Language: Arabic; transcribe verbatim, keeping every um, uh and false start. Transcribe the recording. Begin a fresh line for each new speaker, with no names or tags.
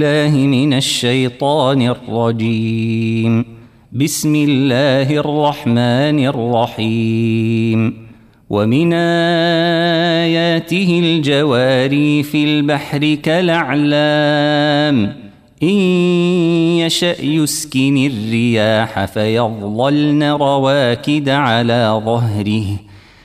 الله من الشيطان الرجيم. بسم الله الرحمن الرحيم. ومن آياته الجواري في البحر كالأعلام إن يشأ يسكن الرياح فيظللن رواكد على ظهره